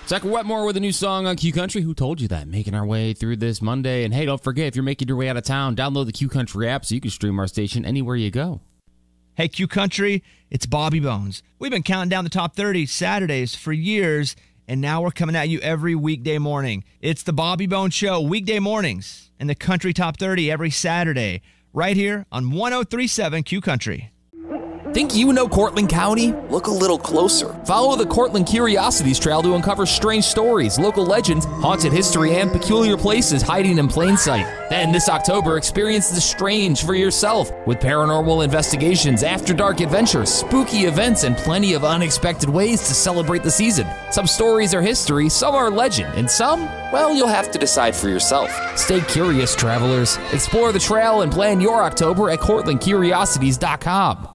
Zach Wetmore with a new song on Q Country. Who told you that? Making our way through this Monday. And hey, don't forget, if you're making your way out of town, download the Q Country app so you can stream our station anywhere you go. Hey, Q Country, it's Bobby Bones. We've been counting down the top 30 Saturdays for years, and now we're coming at you every weekday morning. It's the Bobby Bones Show, weekday mornings, and the Country Top 30 every Saturday, right here on 103.7 Q Country. Think you know Cortland County? Look a little closer. Follow the Cortland Curiosities Trail to uncover strange stories, local legends, haunted history, and peculiar places hiding in plain sight. Then this October, experience the strange for yourself with paranormal investigations, after-dark adventures, spooky events, and plenty of unexpected ways to celebrate the season. Some stories are history, some are legend, and some, well, you'll have to decide for yourself. Stay curious, travelers. Explore the trail and plan your October at CortlandCuriosities.com.